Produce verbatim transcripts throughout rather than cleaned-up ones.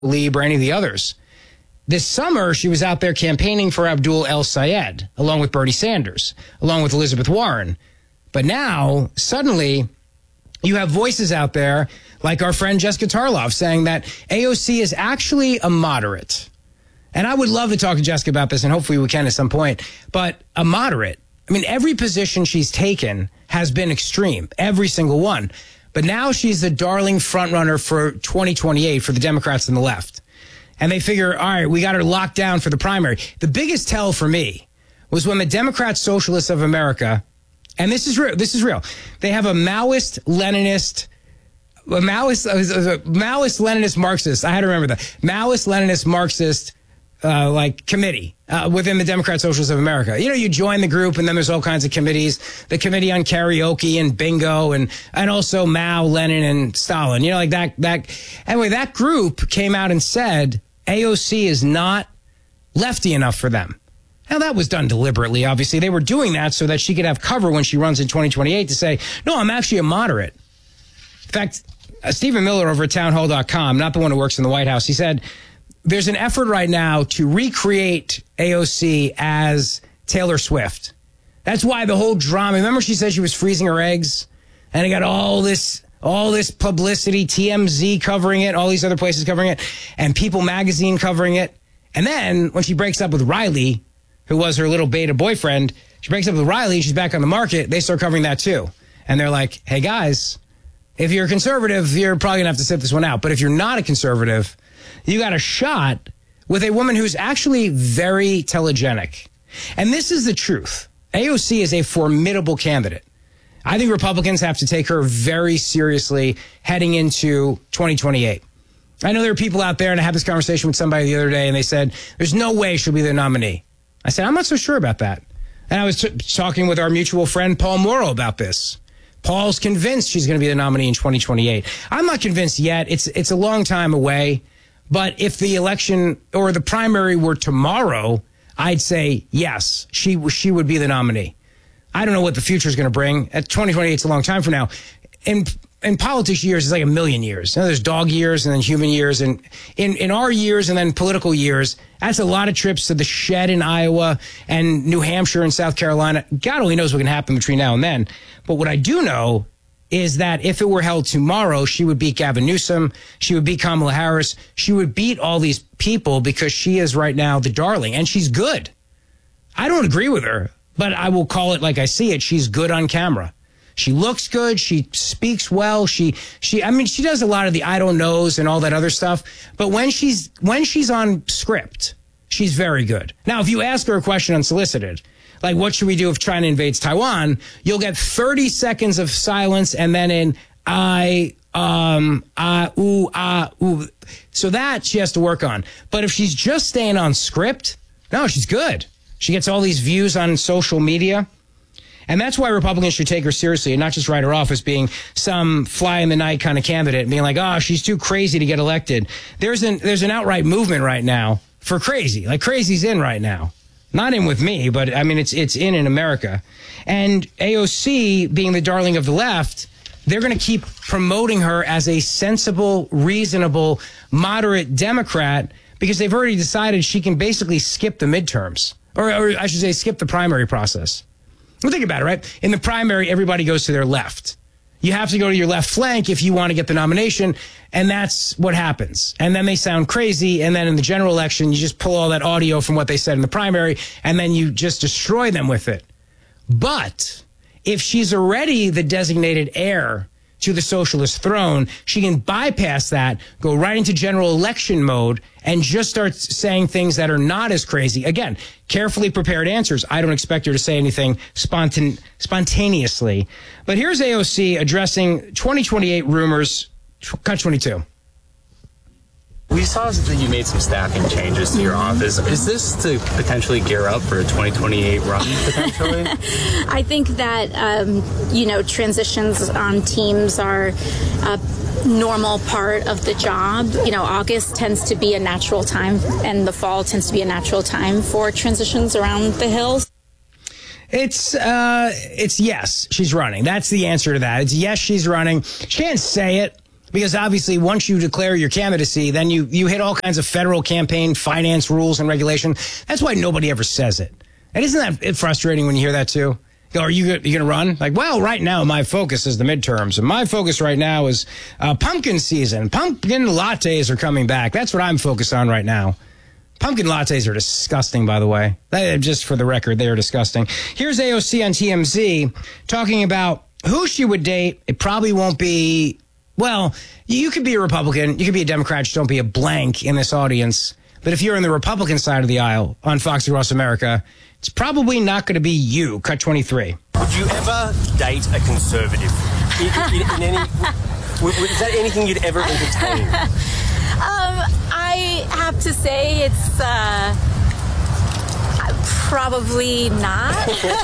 Tlaib or any of the others. This summer, she was out there campaigning for Abdul El-Sayed, along with Bernie Sanders, along with Elizabeth Warren. But now, suddenly, you have voices out there, like our friend Jessica Tarlov, saying that A O C is actually a moderate. And I would love to talk to Jessica about this, and hopefully we can at some point. But a moderate, I mean, every position she's taken has been extreme, every single one. But now she's the darling frontrunner for twenty twenty-eight for the Democrats and the left. And they figure, all right, we got her locked down for the primary. The biggest tell for me was when the Democrat Socialists of America, and this is real, this is real, they have a Maoist, Leninist, a Maoist, a Maoist, Leninist, Marxist, I had to remember that, Maoist, Leninist, Marxist, Uh, like committee uh, within the Democrat Socialists of America. You know, you join the group and then there's all kinds of committees. The committee on karaoke and bingo and and also Mao, Lenin, and Stalin. You know, like that. That anyway, that group came out and said A O C is not lefty enough for them. Now, that was done deliberately, obviously. They were doing that so that she could have cover when she runs in twenty twenty-eight to say, no, I'm actually a moderate. In fact, uh, Stephen Miller over at townhall dot com, not the one who works in the White House, he said, there's an effort right now to recreate A O C as Taylor Swift. That's why the whole drama. Remember she said she was freezing her eggs? And it got all this all this publicity, T M Z covering it, all these other places covering it, and People Magazine covering it. And then when she breaks up with Riley, who was her little beta boyfriend, she breaks up with Riley, she's back on the market, they start covering that too. And they're like, hey guys, if you're a conservative, you're probably going to have to sit this one out. But if you're not a conservative, you got a shot with a woman who's actually very telegenic. And this is the truth. A O C is a formidable candidate. I think Republicans have to take her very seriously heading into twenty twenty-eight. I know there are people out there, and I had this conversation with somebody the other day, and they said, there's no way she'll be the nominee. I said, I'm not so sure about that. And I was t- talking with our mutual friend, Paul Morrow, about this. Paul's convinced she's going to be the nominee in twenty twenty-eight. I'm not convinced yet. It's it's a long time away. But if the election or the primary were tomorrow, I'd say, yes, she she would be the nominee. I don't know what the future is going to bring. At twenty twenty-eight, it's a long time from now. In in politics years, it's like a million years. You know, there's dog years and then human years. And in, in our years and then political years, that's a lot of trips to the shed in Iowa and New Hampshire and South Carolina. God only knows what can happen between now and then. But what I do know is that if it were held tomorrow, she would beat Gavin Newsom, she would beat Kamala Harris, she would beat all these people because she is right now the darling, and she's good. I don't agree with her, but I will call it like I see it. She's good on camera. She looks good. She speaks well. She, she, I mean, she does a lot of the I don't knows and all that other stuff. But when she's, when she's on script, she's very good. Now, if you ask her a question unsolicited, like, what should we do if China invades Taiwan? You'll get thirty seconds of silence and then in I, um, ah, ooh, ah, ooh. So that she has to work on. But if she's just staying on script, no, she's good. She gets all these views on social media. And that's why Republicans should take her seriously and not just write her off as being some fly-in-the-night kind of candidate and being like, oh, she's too crazy to get elected. There's an, there's an outright movement right now for crazy. Like, crazy's in right now. Not in with me, but I mean, it's it's in in America. And A O C, being the darling of the left, they're going to keep promoting her as a sensible, reasonable, moderate Democrat because they've already decided she can basically skip the midterms. Or, or I should say, skip the primary process. Well, think about it, right? In the primary, everybody goes to their left. You have to go to your left flank if you want to get the nomination, and that's what happens. And then they sound crazy, and then in the general election, you just pull all that audio from what they said in the primary, and then you just destroy them with it. But if she's already the designated heir to the socialist throne, she can bypass that, go right into general election mode, and just start saying things that are not as crazy. Again, carefully prepared answers. I don't expect her to say anything spontan- spontaneously. But here's A O C addressing twenty twenty-eight rumors. Cut twenty-two. We saw that you made some staffing changes to your office. Is this to potentially gear up for a twenty twenty-eight run, potentially? I think that, um, you know, transitions on teams are a normal part of the job. You know, August tends to be a natural time, and the fall tends to be a natural time for transitions around the Hills. It's, uh, it's yes, she's running. That's the answer to that. It's yes, she's running. She can't say it. Because obviously, once you declare your candidacy, then you, you hit all kinds of federal campaign finance rules and regulation. That's why nobody ever says it. And isn't that frustrating when you hear that too? Go, are you, you going to run? Like, well, right now my focus is the midterms. And my focus right now is uh, pumpkin season. Pumpkin lattes are coming back. That's what I'm focused on right now. Pumpkin lattes are disgusting, by the way. They, just for the record, they are disgusting. Here's A O C on T M Z talking about who she would date. It probably won't be... Well, you could be a Republican, you could be a Democrat, just don't be a blank in this audience. But if you're on the Republican side of the aisle on Fox Across America, it's probably not going to be you. Cut twenty-three. Would you ever date a conservative? In, in, in any, w- w- is that anything you'd ever entertain? Um, I have to say it's uh, probably not.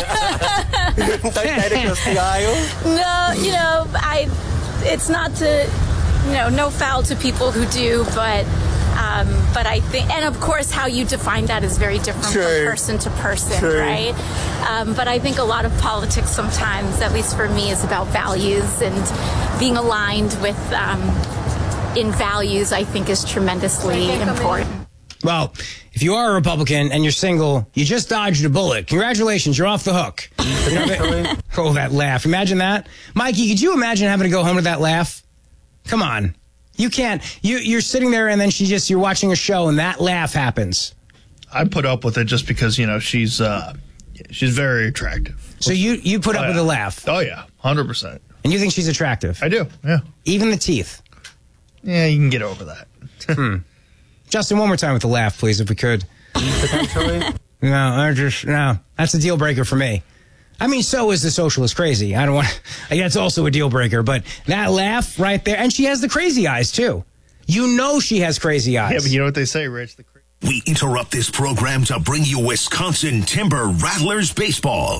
Don't date across the aisle? No, you know, I. It's not to, you know, no foul to people who do, but um, but I think, and of course, how you define that is very different True. from person to person, True. right? Um, but I think a lot of politics sometimes, at least for me, is about values, and being aligned with um, in values, I think, is tremendously important. Well, if you are a Republican and you're single, you just dodged a bullet. Congratulations, you're off the hook. Oh, that laugh. Imagine that. Mikey, could you imagine having to go home with that laugh? Come on. You can't. You, you're sitting there and then she just, you're watching a show and that laugh happens. I put up with it just because, you know, she's uh, she's very attractive. So you, you put oh, up yeah. with a laugh. Oh, yeah. one hundred percent. And you think she's attractive? I do, yeah. Even the teeth? Yeah, you can get over that. hmm. Justin, one more time with the laugh, please, if we could. Potentially. No, I just, no. That's a deal breaker for me. I mean, so is the socialist crazy. I don't want to, that's also a deal breaker. But that laugh right there, and she has the crazy eyes, too. You know she has crazy eyes. Yeah, but you know what they say, Rich? The cra- We interrupt this program to bring you Wisconsin Timber Rattlers baseball.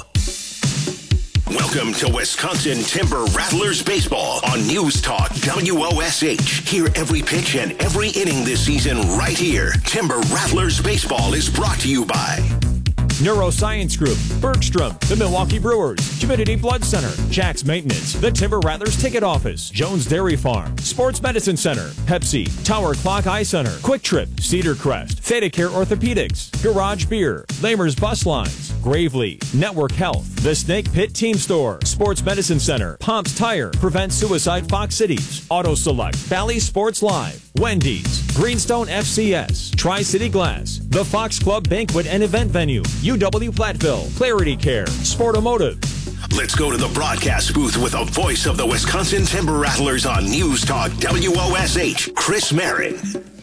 Welcome to Wisconsin Timber Rattlers baseball on News Talk W O S H. Hear every pitch and every inning this season right here. Timber Rattlers baseball is brought to you by Neuroscience Group, Bergstrom, the Milwaukee Brewers, Community Blood Center, Jack's Maintenance, the Timber Rattlers Ticket Office, Jones Dairy Farm, Sports Medicine Center, Pepsi, Tower Clock Eye Center, Quick Trip, Cedar Crest, Theta Care Orthopedics, Garage Beer, Lamer's Bus Lines, Gravely, Network Health, The Snake Pit Team Store, Sports Medicine Center, Pomps Tire, Prevent Suicide Fox Cities, Auto Select, Bally Sports Live, Wendy's, Greenstone F C S, Tri-City Glass, the Fox Club Banquet and Event Venue, U W Platteville, Clarity Care, Sportomotive. Let's go to the broadcast booth with a voice of the Wisconsin Timber Rattlers on News Talk W O S H, Chris Marin.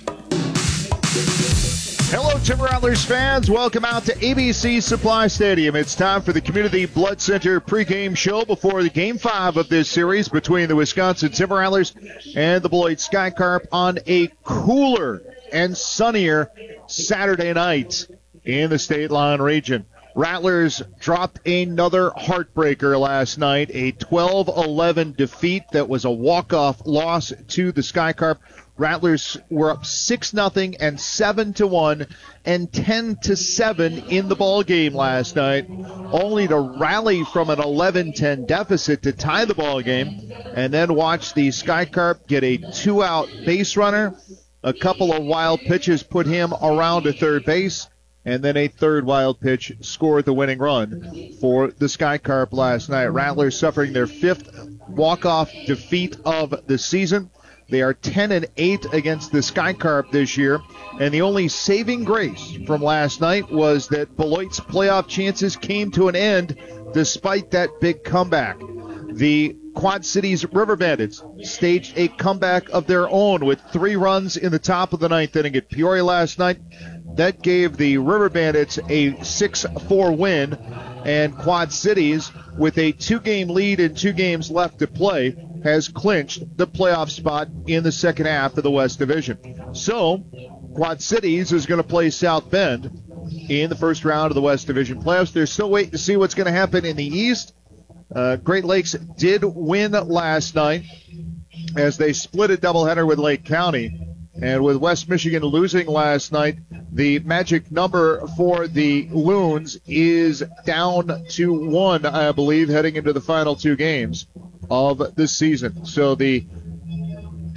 Hello, Timber Rattlers fans. Welcome out to A B C Supply Stadium. It's time for the Community Blood Center pregame show before the Game five of this series between the Wisconsin Timber Rattlers and the Beloit Skycarp on a cooler and sunnier Saturday night in the State Line region. Rattlers dropped another heartbreaker last night, a twelve eleven defeat that was a walk-off loss to the Skycarp. Rattlers were up six nothing and seven to one and ten to seven in the ball game last night, only to rally from an eleven ten deficit to tie the ball game, and then watch the Skycarp get a two-out base runner. A couple of wild pitches put him around to third base, and then a third wild pitch scored the winning run for the Skycarp last night. Rattlers suffering their fifth walk-off defeat of the season. They are ten and eight against the Skycarp this year, and the only saving grace from last night was that Beloit's playoff chances came to an end despite that big comeback. The Quad Cities River Bandits staged a comeback of their own with three runs in the top of the ninth inning at Peoria last night. That gave the River Bandits a six four win, and Quad Cities, with a two-game lead and two games left to play, has clinched the playoff spot in the second half of the West Division. So, Quad Cities is going to play South Bend in the first round of the West Division playoffs. They're still waiting to see what's going to happen in the East. Uh, Great Lakes did win last night as they split a doubleheader with Lake County. And with West Michigan losing last night, the magic number for the Loons is down to one, I believe, heading into the final two games of the season. So the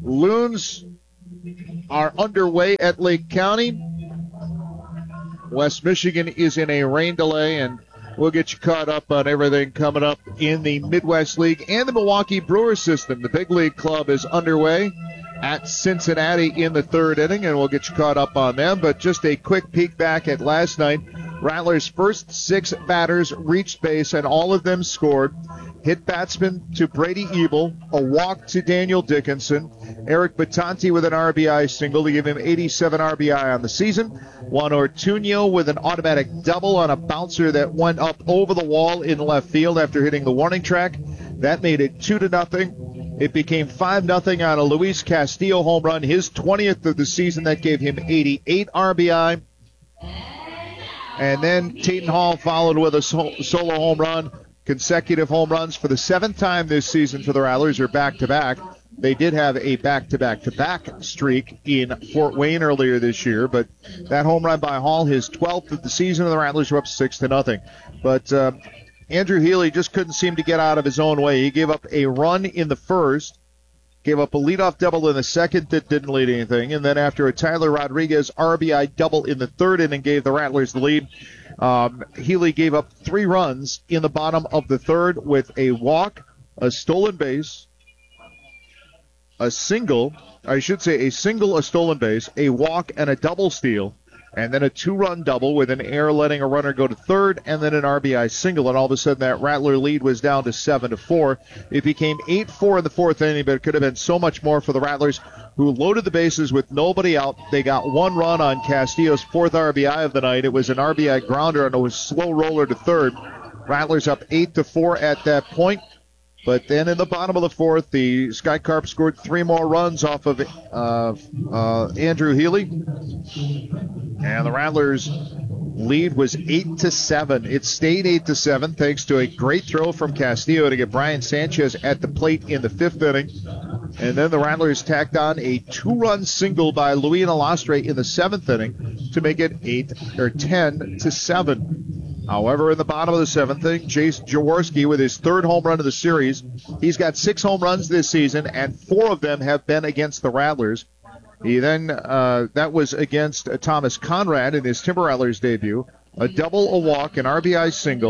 Loons are underway at Lake County. West Michigan is in a rain delay, and we'll get you caught up on everything coming up in the Midwest League and the Milwaukee Brewers system. The big league club is underway at Cincinnati in the third inning, and we'll get you caught up on them. But just a quick peek back at last night. Rattlers' first six batters reached base, and all of them scored. Hit batsman to Brady Ebel, a walk to Daniel Dickinson, Eric Batanti with an R B I single to give him eighty-seven R B I on the season, Juan Ortuño with an automatic double on a bouncer that went up over the wall in left field after hitting the warning track. That made it two to nothing. It became five nothing on a Luis Castillo home run, his twentieth of the season. That gave him eighty-eight R B I. And then Tatum Hall followed with a solo home run. Consecutive home runs for the seventh time this season for the Rattlers are back-to-back. They did have a back-to-back-to-back streak in Fort Wayne earlier this year, but that home run by Hall, his twelfth of the season, and the Rattlers were up six to nothing. But uh, Andrew Healy just couldn't seem to get out of his own way. He gave up a run in the first, gave up a leadoff double in the second that didn't lead anything, and then after a Tyler Rodriguez R B I double in the third inning gave the Rattlers the lead. Um, Healy gave up three runs in the bottom of the third with a walk, a stolen base, a single, I should say a single, a stolen base, a walk, and a double steal, and then a two-run double with an error letting a runner go to third, and then an R B I single, and all of a sudden that Rattler lead was down to seven to four. It became eight four in the fourth inning, but it could have been so much more for the Rattlers, who loaded the bases with nobody out. They got one run on Castillo's fourth R B I of the night. It was an R B I grounder and a slow roller to third. Rattlers up eight to four at that point. But then in the bottom of the fourth, the Sky Carp scored three more runs off of uh, uh, Andrew Healy. And the Rattlers' lead was eight to seven. It stayed eight to seven thanks to a great throw from Castillo to get Brian Sanchez at the plate in the fifth inning. And then the Rattlers tacked on a two-run single by Luis Alastre in the seventh inning to make it eight or ten to seven. However, in the bottom of the seventh inning, Chase Jaworski with his third home run of the series. He's got six home runs this season, and four of them have been against the Rattlers. He then, uh, that was against uh, Thomas Conrad in his Timber Rattlers debut. A double, a walk, an R B I single,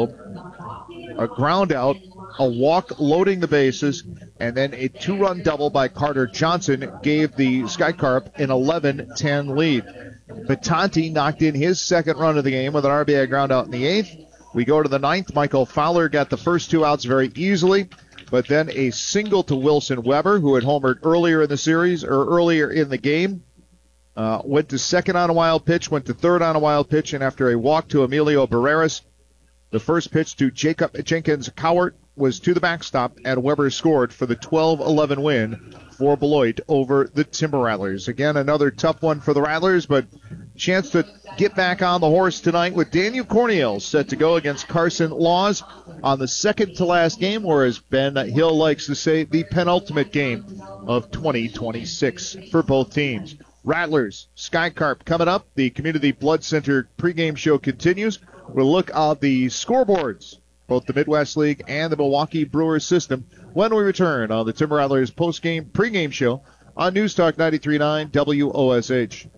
a ground out, a walk loading the bases, and then a two-run double by Carter Johnson gave the Sky Carp an eleven ten lead. Batanti knocked in his second run of the game with an R B I ground out in the eighth. We go to the ninth. Michael Fowler got the first two outs very easily, but then a single to Wilson Weber, who had homered earlier in the series or earlier in the game. Uh, went to second on a wild pitch, went to third on a wild pitch, and after a walk to Emilio Barreras, the first pitch to Jacob Jenkins Cowart was to the backstop, and Weber scored for the twelve eleven win for Beloit over the Timber Rattlers. Again, another tough one for the Rattlers, but chance to get back on the horse tonight with Daniel Corneal set to go against Carson Laws on the second to last game, or as Ben Hill likes to say, the penultimate game of twenty twenty-six for both teams. Rattlers, Sky Carp coming up. The Community Blood Center pregame show continues. We'll look at the scoreboards, both the Midwest League and the Milwaukee Brewers system, when we return on the Timber Rattlers postgame pregame show on News Talk ninety-three point nine W O S H.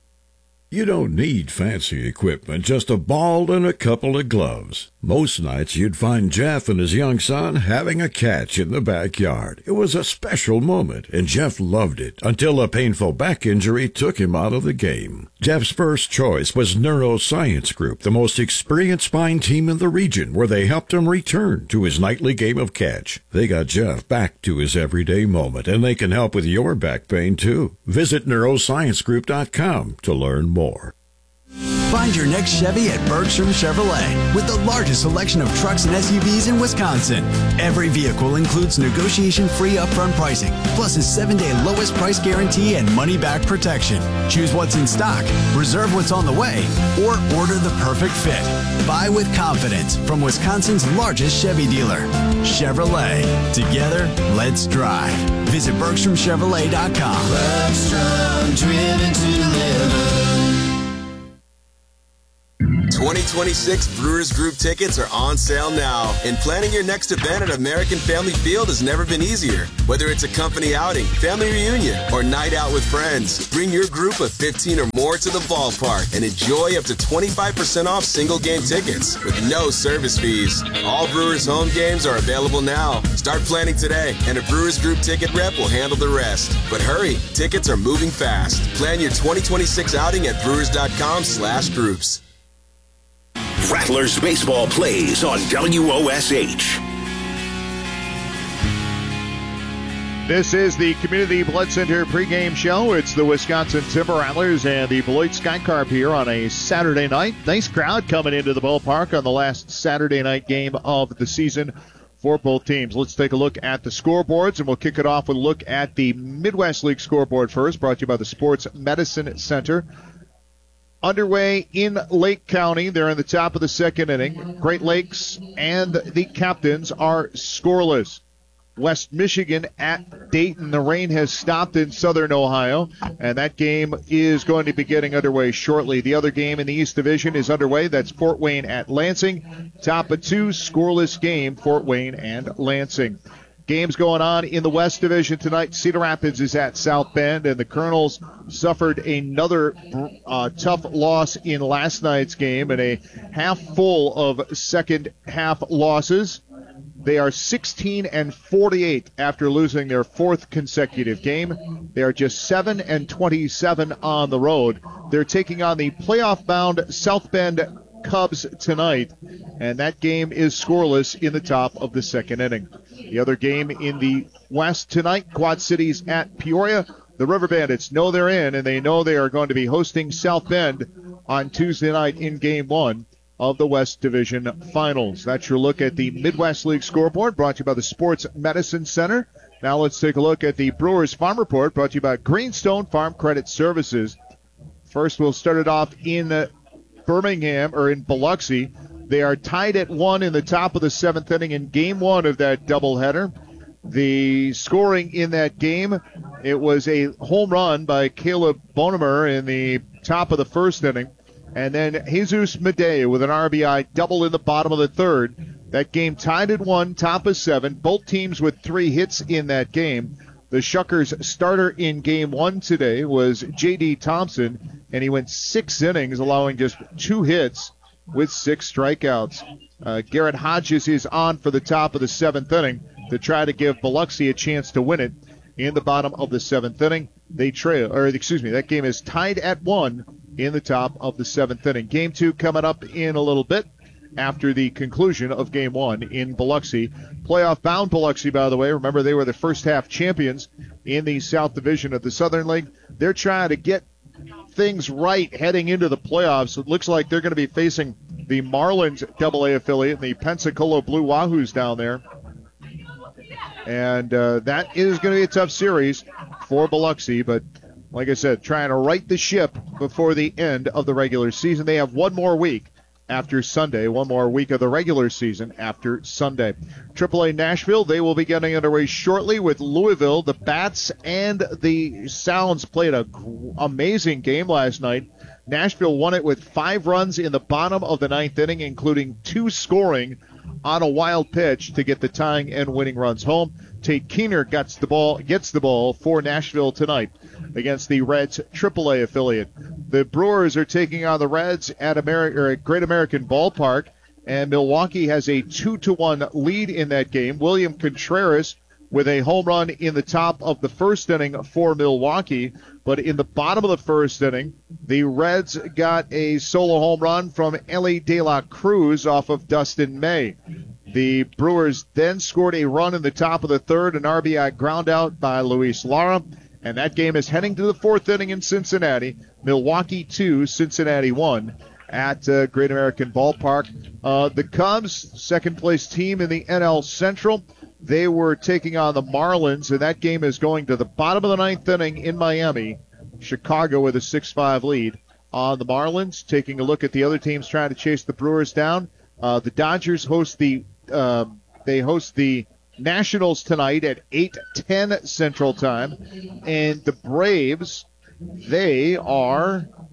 You don't need fancy equipment, just a ball and a couple of gloves. Most nights you'd find Jeff and his young son having a catch in the backyard. It was a special moment, and Jeff loved it until a painful back injury took him out of the game. Jeff's first choice was Neuroscience Group, the most experienced spine team in the region, where they helped him return to his nightly game of catch. They got Jeff back to his everyday moment, and they can help with your back pain, too. Visit neuroscience group dot com to learn more. More. Find your next Chevy at Bergstrom Chevrolet with the largest selection of trucks and S U Vs in Wisconsin. Every vehicle includes negotiation-free upfront pricing, plus a seven-day lowest price guarantee and money-back protection. Choose what's in stock, reserve what's on the way, or order the perfect fit. Buy with confidence from Wisconsin's largest Chevy dealer. Chevrolet. Together, let's drive. Visit Bergstrom Chevrolet dot com. Bergstrom, driven to live. twenty twenty-six Brewers Group tickets are on sale now, and planning your next event at American Family Field has never been easier. Whether it's a company outing, family reunion, or night out with friends, bring your group of fifteen or more to the ballpark and enjoy up to twenty-five percent off single game tickets with no service fees. All Brewers home games are available now. Start planning today, and a Brewers Group ticket rep will handle the rest. But hurry, tickets are moving fast. Plan your twenty twenty-six outing at brewers.com slash groups. Rattlers baseball plays on W O S H. This is the Community Blood Center pregame show. It's the Wisconsin Timber Rattlers and the Beloit Skycarp here on a Saturday night. Nice crowd coming into the ballpark on the last Saturday night game of the season for both teams. Let's take a look at the scoreboards, and we'll kick it off with a look at the Midwest League scoreboard first, brought to you by the Sports Medicine Center. Underway in Lake County. They're in the top of the second inning. Great Lakes and the Captains are scoreless. West Michigan at Dayton. The rain has stopped in southern Ohio, and that game is going to be getting underway shortly. The other game in the East Division is underway. That's Fort Wayne at Lansing. Top of two, scoreless game, Fort Wayne and Lansing. Games going on in the West Division tonight. Cedar Rapids is at South Bend, and the Colonels suffered another uh, tough loss in last night's game and a half full of second half losses. They are sixteen and forty-eight after losing their fourth consecutive game. They are just seven and twenty-seven on the road. They're taking on the playoff-bound South Bend Cubs tonight, and that game is scoreless in the top of the second inning. The other game in the West tonight, Quad Cities at Peoria. The River Bandits know they're in, and they know they are going to be hosting South Bend on Tuesday night in Game one of the West Division Finals. That's your look at the Midwest League scoreboard, brought to you by the Sports Medicine Center. Now let's take a look at the Brewers Farm Report, brought to you by Greenstone Farm Credit Services. First, we'll start it off in uh, Birmingham, or in Biloxi. They are tied at one in the top of the seventh inning in game one of that doubleheader. The scoring in that game, it was a home run by Caleb Bonemer in the top of the first inning, and then Jesus Medea with an R B I double in the bottom of the third. That game tied at one, top of seven. Both teams with three hits in that game. The Shuckers starter in game one today was J D. Thompson, and he went six innings, allowing just two hits with six strikeouts. Uh, Garrett Hodges is on for the top of the seventh inning to try to give Biloxi a chance to win it in the bottom of the seventh inning. They trail, or excuse me, that game is tied at one in the top of the seventh inning. Game two coming up in a little bit after the conclusion of game one in Biloxi. Playoff-bound Biloxi, by the way. Remember, they were the first half champions in the South Division of the Southern League. They're trying to get things right heading into the playoffs. It looks like they're going to be facing the Marlins double A affiliate and the Pensacola Blue Wahoos down there. And uh, that is going to be a tough series for Biloxi, but like I said, trying to right the ship before the end of the regular season. They have one more week after Sunday, one more week of the regular season after Sunday. triple A Nashville, they will be getting underway shortly with Louisville. The Bats and the Sounds played an amazing game last night. Nashville won it with five runs in the bottom of the ninth inning, including two scoring on a wild pitch to get the tying and winning runs home. Tate Keener gets the ball, gets the ball for Nashville tonight against the Reds triple A affiliate. The Brewers are taking on the Reds at, Ameri- or at Great American Ballpark, and Milwaukee has a two to one lead in that game. William Contreras with a home run in the top of the first inning for Milwaukee, but in the bottom of the first inning, the Reds got a solo home run from Ellie De La Cruz off of Dustin May. The Brewers then scored a run in the top of the third, an R B I ground out by Luis Lara, and that game is heading to the fourth inning in Cincinnati. Milwaukee two, Cincinnati one at uh, Great American Ballpark. Uh, the Cubs, second place team in the N L Central, they were taking on the Marlins, and that game is going to the bottom of the ninth inning in Miami. Chicago with a six five lead on the Marlins. Taking a look at the other teams trying to chase the Brewers down. Uh, the Dodgers host the uh, they host the Nationals tonight at eight ten Central Time, and the Braves, they are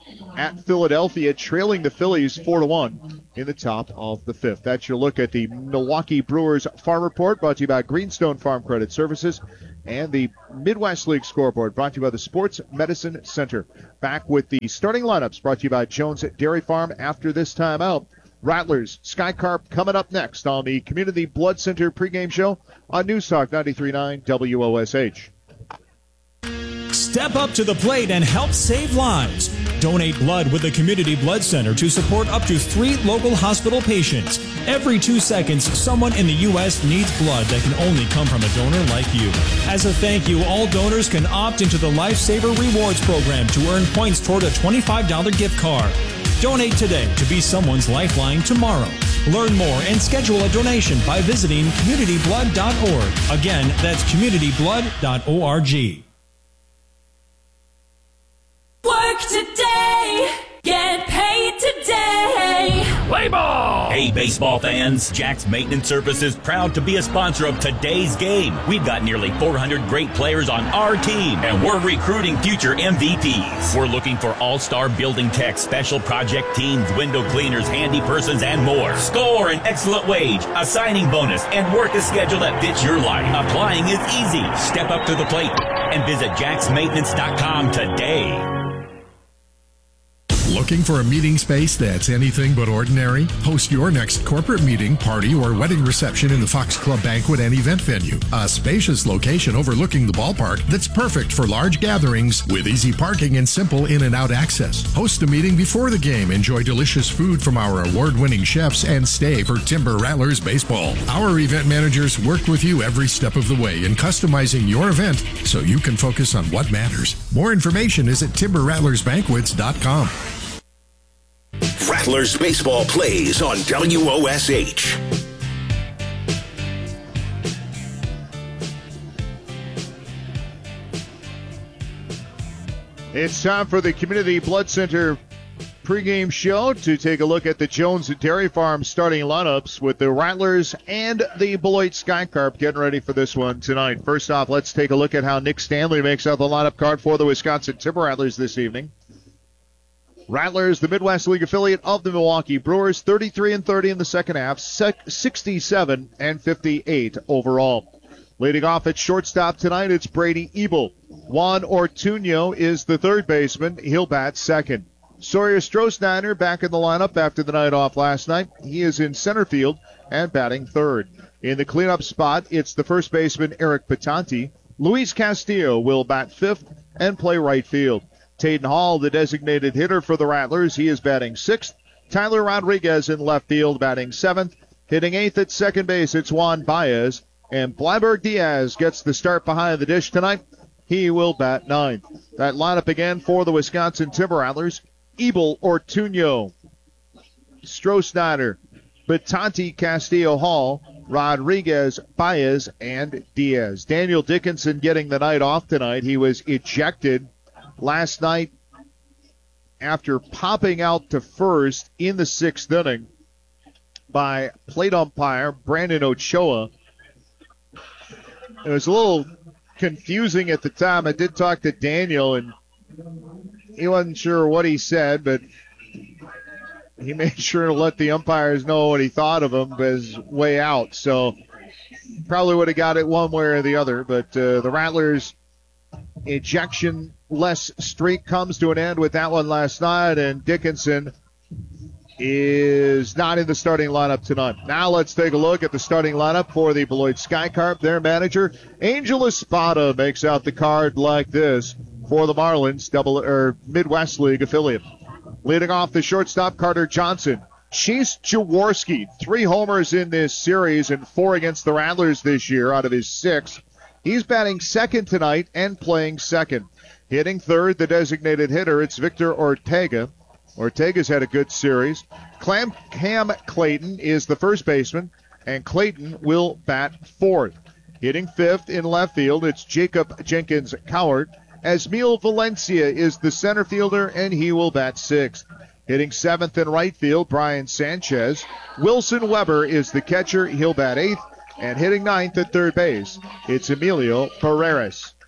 at Philadelphia, trailing the Phillies four to one in the top of the fifth. That's your look at the Milwaukee Brewers Farm Report, brought to you by Greenstone Farm Credit Services, and the Midwest League Scoreboard, brought to you by the Sports Medicine Center. Back with the starting lineups, brought to you by Jones Dairy Farm after this timeout. Rattlers, Sky Carp coming up next on the Community Blood Center pregame show on News Talk ninety-three point nine W O S H. Step up to the plate and help save lives. Donate blood with the Community Blood Center to support up to three local hospital patients. Every two seconds, someone in the U S needs blood that can only come from a donor like you. As a thank you, all donors can opt into the Lifesaver Rewards program to earn points toward a twenty-five dollars gift card. Donate today to be someone's lifeline tomorrow. Learn more and schedule a donation by visiting community blood dot org. Again, that's community blood dot org. Work today, get paid today. Play ball! Hey, baseball fans, Jack's Maintenance Services proud to be a sponsor of today's game. We've got nearly four hundred great players on our team, and we're recruiting future M V Ps. We're looking for all-star building techs, special project teams, window cleaners, handy persons, and more. Score an excellent wage, a signing bonus, and work a schedule that fits your life. Applying is easy. Step up to the plate and visit jacks maintenance dot com today. Looking for a meeting space that's anything but ordinary? Host your next corporate meeting, party, or wedding reception in the Fox Club Banquet and Event Venue. A spacious location overlooking the ballpark that's perfect for large gatherings with easy parking and simple in and out access. Host a meeting before the game, enjoy delicious food from our award-winning chefs, and stay for Timber Rattlers baseball. Our event managers work with you every step of the way in customizing your event so you can focus on what matters. More information is at timber rattlers banquets dot com. Rattlers baseball plays on W O S H. It's time for the Community Blood Center pregame show to take a look at the Jones Dairy Farm starting lineups with the Rattlers and the Beloit Sky Carp getting ready for this one tonight. First off, let's take a look at how Nick Stanley makes out the lineup card for the Wisconsin Timber Rattlers this evening. Rattlers, the Midwest League affiliate of the Milwaukee Brewers, thirty-three and thirty in the second half, sixty-seven and fifty-eight overall. Leading off at shortstop tonight, it's Brady Ebel. Juan Ortuño is the third baseman. He'll bat second. Sawyer Strohsnyder back in the lineup after the night off last night. He is in center field and batting third. In the cleanup spot, it's the first baseman, Eric Patanti. Luis Castillo will bat fifth and play right field. Taden Hall, the designated hitter for the Rattlers, he is batting sixth. Tyler Rodriguez in left field batting seventh. Hitting eighth at second base, it's Juan Baez. And Blyberg Diaz gets the start behind the dish tonight. He will bat ninth. That lineup again for the Wisconsin Timber Rattlers. Ebel, Ortuño, Strohsnyder, Patanti, Castillo, Hall, Rodriguez, Baez, and Diaz. Daniel Dickinson getting the night off tonight. He was ejected last night after popping out to first in the sixth inning by plate umpire Brandon Ochoa. It was a little confusing at the time. I did talk to Daniel, and he wasn't sure what he said, but he made sure to let the umpires know what he thought of him his way out. So probably would have got it one way or the other, but uh, the Rattlers' ejection-less streak comes to an end with that one last night, and Dickinson is not in the starting lineup tonight. Now let's take a look at the starting lineup for the Beloit Sky Carp. Their manager, Angel Espada, makes out the card like this for the Marlins, double or Midwest League affiliate. Leading off the shortstop, Carter Johnson. Chase Jaworski, three homers in this series and four against the Rattlers this year out of his six. He's batting second tonight and playing second. Hitting third, the designated hitter, it's Victor Ortega. Ortega's had a good series. Clam Cam Clayton is the first baseman, and Clayton will bat fourth. Hitting fifth in left field, it's Jacob Jenkins Cowart. Asmiel Valencia is the center fielder, and he will bat sixth. Hitting seventh in right field, Brian Sanchez. Wilson Weber is the catcher. He'll bat eighth. And hitting ninth at third base, it's Emilio Paredes.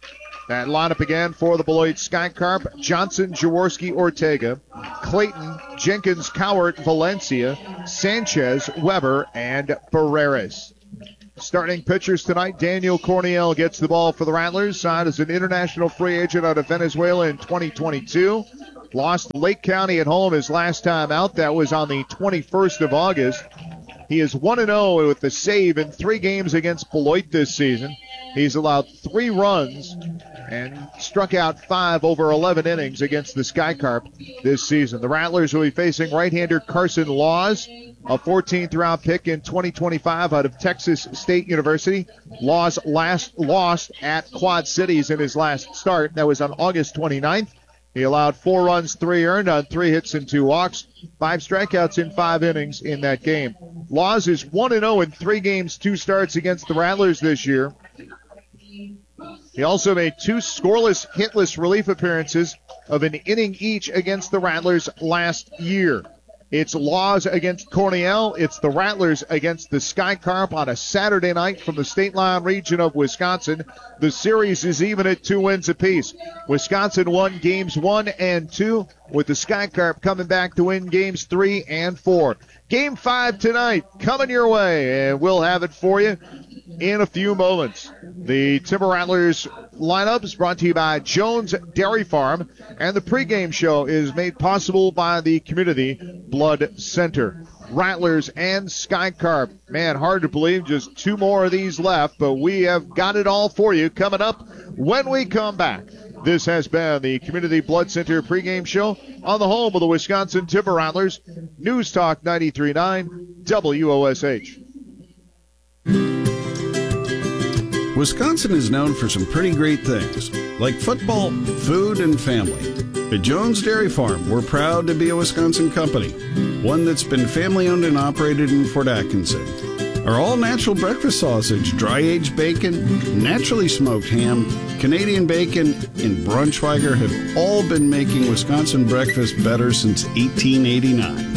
That lineup again for the Beloit Skycarp: Johnson, Jaworski, Ortega, Clayton, Jenkins, Cowart, Valencia, Sanchez, Weber, and Barreras. Starting pitchers tonight: Daniel Corniel gets the ball for the Rattlers, signed as an international free agent out of Venezuela in twenty twenty-two. Lost Lake County at home his last time out. That was on the twenty-first of August. He is one and oh with the save in three games against Beloit this season. He's allowed three runs and struck out five over eleven innings against the Skycarp this season. The Rattlers will be facing right-hander Carson Laws, a fourteenth round pick in twenty twenty-five out of Texas State University. Laws last lost at Quad Cities in his last start. That was on August twenty-ninth. He allowed four runs, three earned on three hits and two walks, five strikeouts in five innings in that game. Laws is one and oh in three games, two starts against the Rattlers this year. He also made two scoreless, hitless relief appearances of an inning each against the Rattlers last year. It's Laws against Corniel. It's the Rattlers against the Skycarp on a Saturday night from the State Line region of Wisconsin. The series is even at two wins apiece. Wisconsin won games one and two, with the Skycarp coming back to win games three and four. Game five tonight coming your way, and we'll have it for you in a few moments. The Timber Rattlers lineup is brought to you by Jones Dairy Farm, and the pregame show is made possible by the Community Blood Center. Rattlers and Skycarp. Man, hard to believe, just two more of these left, but we have got it all for you coming up when we come back. This has been the Community Blood Center pregame show on the home of the Wisconsin Timber Rattlers, News Talk ninety-three point nine W O S H. Wisconsin is known for some pretty great things, like football, food, and family. At Jones Dairy Farm, we're proud to be a Wisconsin company, one that's been family-owned and operated in Fort Atkinson. Our all-natural breakfast sausage, dry-aged bacon, naturally smoked ham, Canadian bacon, and Braunschweiger have all been making Wisconsin breakfast better since eighteen eighty-nine.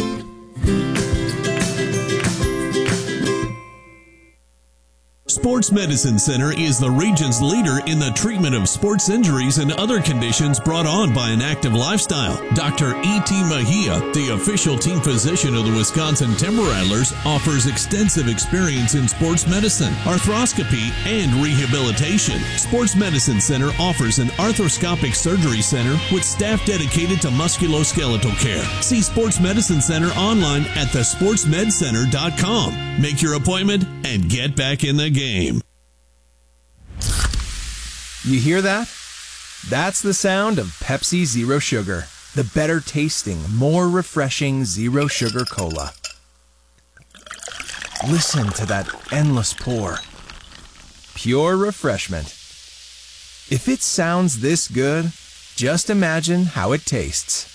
Sports Medicine Center is the region's leader in the treatment of sports injuries and other conditions brought on by an active lifestyle. Doctor E T. Mejia, the official team physician of the Wisconsin Timber Rattlers, offers extensive experience in sports medicine, arthroscopy, and rehabilitation. Sports Medicine Center offers an arthroscopic surgery center with staff dedicated to musculoskeletal care. See Sports Medicine Center online at the sports med center dot com. Make your appointment and get back in the game. You hear that? That's the sound of Pepsi Zero Sugar, the better tasting, more refreshing Zero Sugar Cola. Listen to that endless pour. Pure refreshment. If it sounds this good, just imagine how it tastes.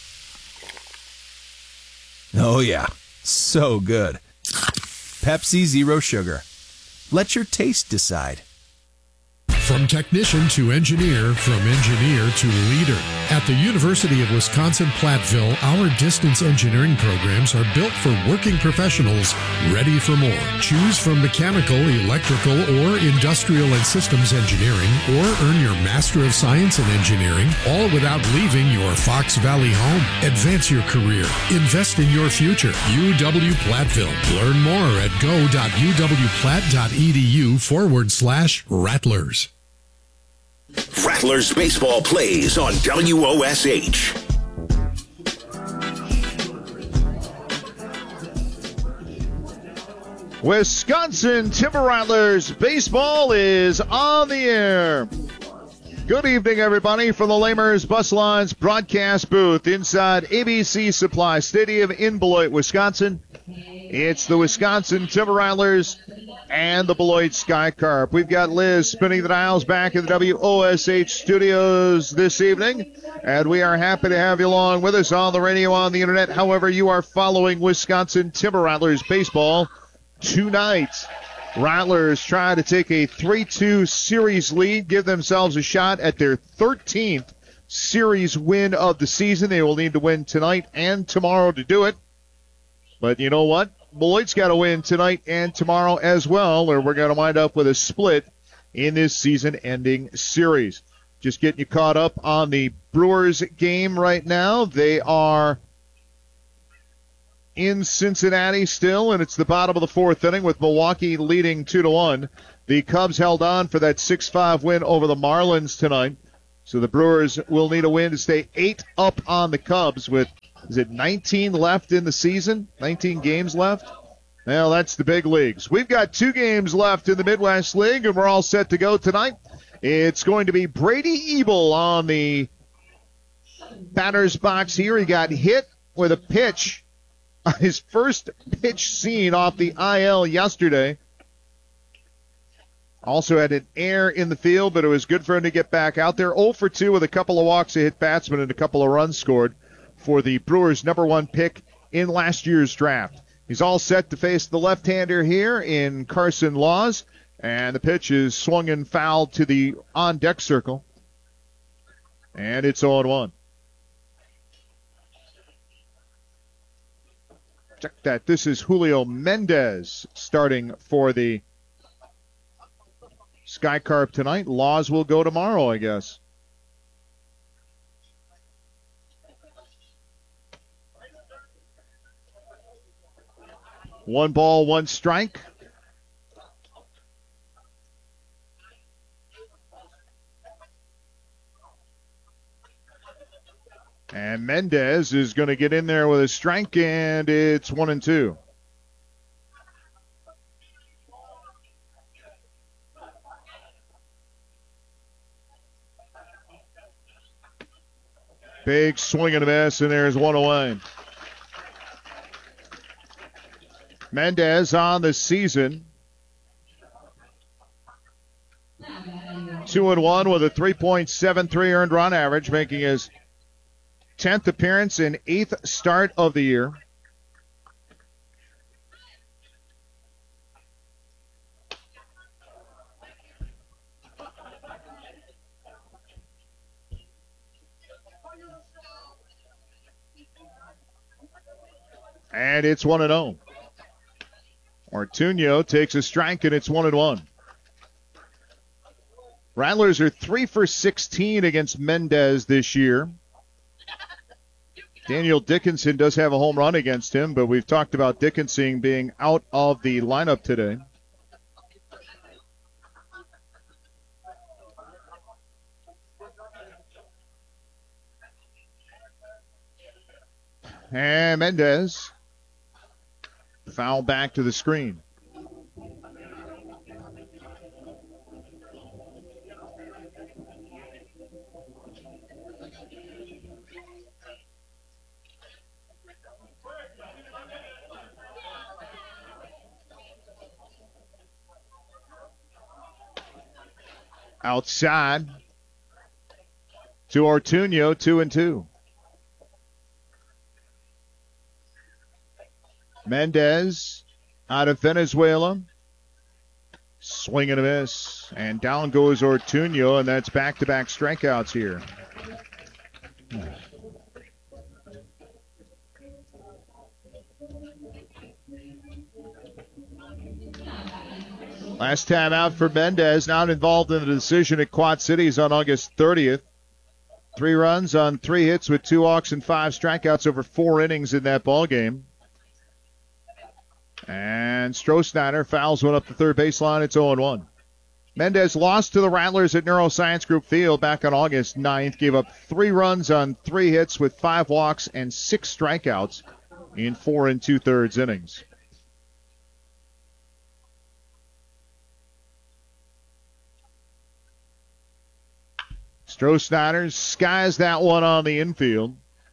Oh yeah, so good. Pepsi Zero Sugar. Let your taste decide. From technician to engineer, from engineer to leader. At the University of Wisconsin-Platteville, our distance engineering programs are built for working professionals ready for more. Choose from mechanical, electrical, or industrial and systems engineering, or earn your Master of Science in Engineering, all without leaving your Fox Valley home. Advance your career. Invest in your future. U W-Platteville. Learn more at go.uwplatt.edu forward slash Rattlers. Rattlers baseball plays on W O S H. Wisconsin Timber Rattlers baseball is on the air. Good evening, everybody, from the Lamers Bus Lines broadcast booth inside A B C Supply Stadium in Beloit, Wisconsin. It's the Wisconsin Timber Rattlers and the Beloit Skycarp. We've got Liz spinning the dials back in the W O S H studios this evening, and we are happy to have you along with us on the radio, on the internet, however you are following Wisconsin Timber Rattlers baseball tonight. Rattlers try to take a three two series lead, give themselves a shot at their thirteenth series win of the season. They will need to win tonight and tomorrow to do it. But you know what? Beloit's got to win tonight and tomorrow as well, or we're going to wind up with a split in this season-ending series. Just getting you caught up on the Brewers game right now. They are in Cincinnati still, and it's the bottom of the fourth inning with Milwaukee leading two to one. The Cubs held on for that six five win over the Marlins tonight. So the Brewers will need a win to stay eight up on the Cubs with, is it nineteen left in the season? nineteen games left? Well, that's the big leagues. We've got two games left in the Midwest League, and we're all set to go tonight. It's going to be Brady Ebel on the batter's box here. He got hit with a pitch, his first pitch seen off the I L yesterday. Also had an error in the field, but it was good for him to get back out there. oh for two with a couple of walks, a hit batsman, and a couple of runs scored for the Brewers' number one pick in last year's draft. He's all set to face the left-hander here in Carson Laws. And the pitch is swung and fouled to the on-deck circle. And it's oh one. Check that. This is Julio Mendez starting for the Sky Carp tonight. Laws will go tomorrow, I guess. One ball, one strike. And Mendez is going to get in there with a strike, and it's one and two. Big swing and a miss, and there's one away. Mendez on the season. Two and one with a three point seven three earned run average, making his tenth appearance and eighth start of the year. And it's one and oh. Ortuño takes a strike, and it's one and one. Rattlers are three for sixteen against Mendez this year. Daniel Dickinson does have a home run against him, but we've talked about Dickinson being out of the lineup today. And Mendez, foul back to the screen. Outside to Ortuño, two and two. Mendez out of Venezuela. Swing and a miss. And down goes Ortuño, and that's back-to-back strikeouts here. Last time out for Mendez, not involved in the decision at Quad Cities on August thirtieth. Three runs on three hits with two walks and five strikeouts over four innings in that ball game. And Stroh-Snyder fouls one up the third baseline. It's oh one. Mendez lost to the Rattlers at Neuroscience Group Field back on August ninth. Gave up three runs on three hits with five walks and six strikeouts in four and two-thirds innings. Stroh-Snyder skies that one on the infield.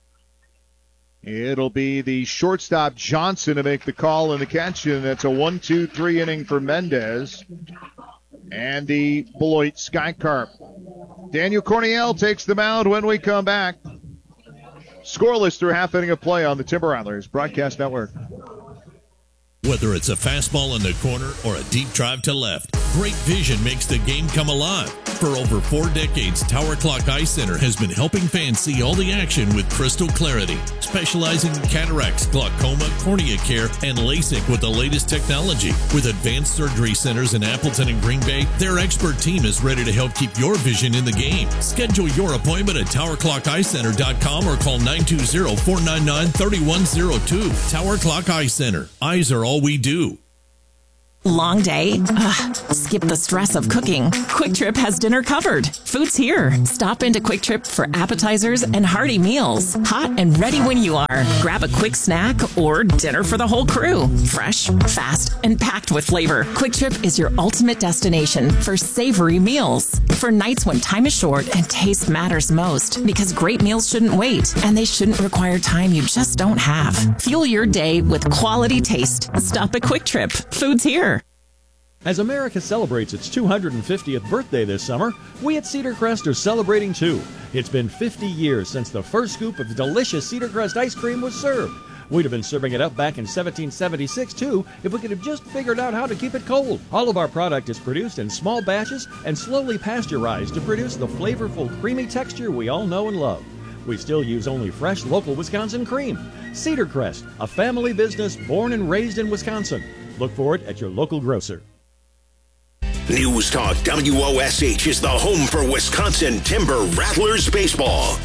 It'll be the shortstop Johnson to make the call and the catch, and that's a one two three inning for Mendez and the Beloit Sky Carp. Daniel Corniel takes the mound when we come back. Scoreless through half inning of play on the Timber Rattlers Broadcast Network. Whether it's a fastball in the corner or a deep drive to left, great vision makes the game come alive. For over four decades, Tower Clock Eye Center has been helping fans see all the action with crystal clarity. specializing in cataracts, glaucoma, cornea care, and LASIK with the latest technology. With advanced surgery centers in Appleton and Green Bay, their expert team is ready to help keep your vision in the game. Schedule your appointment at tower clock eye center dot com or call nine two zero, four nine nine, three one zero two. Tower Clock Eye Center. Eyes are all we do. Long day? Ugh, skip the stress of cooking. Quick Trip has dinner covered. Food's here. Stop into Quick Trip for appetizers and hearty meals. Hot and ready when you are. Grab a quick snack or dinner for the whole crew. Fresh, fast, and packed with flavor. Quick Trip is your ultimate destination for savory meals. For nights when time is short and taste matters most. Because great meals shouldn't wait, and they shouldn't require time you just don't have. Fuel your day with quality taste. Stop at Quick Trip. Food's here. As America celebrates its two hundred fiftieth birthday this summer, we at Cedar Crest are celebrating too. It's been fifty years since the first scoop of delicious Cedar Crest ice cream was served. We'd have been serving it up back in seventeen seventy-six too if we could have just figured out how to keep it cold. All of our product is produced in small batches and slowly pasteurized to produce the flavorful, creamy texture we all know and love. We still use only fresh, local Wisconsin cream. Cedar Crest, a family business born and raised in Wisconsin. Look for it at your local grocer. News Talk W O S H is the home for Wisconsin Timber Rattlers baseball.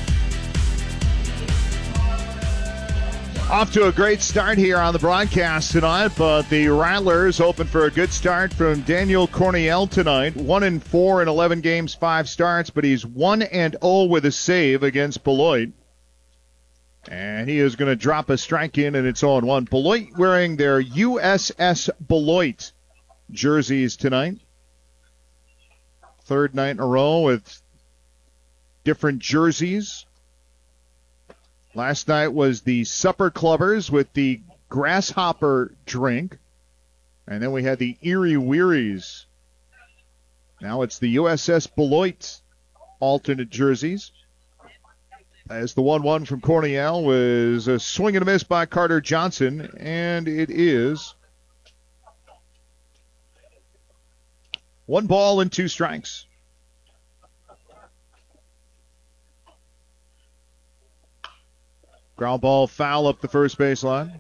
Off to a great start here on the broadcast tonight, but the Rattlers hoping for a good start from Daniel Cornell tonight. One and four in eleven games, five starts, but he's one and zero with a save against Beloit. And he is going to drop a strike in, and it's on one. Beloit wearing their U S S Beloit jerseys tonight. Third night in a row with different jerseys. Last night was the Supper Clubbers with the Grasshopper drink. And then we had the Erie Wearies. Now it's the U S S Beloit alternate jerseys. As the one one from Cornell was a swing and a miss by Carter Johnson. And it is one ball and two strikes. Ground ball foul up the first baseline.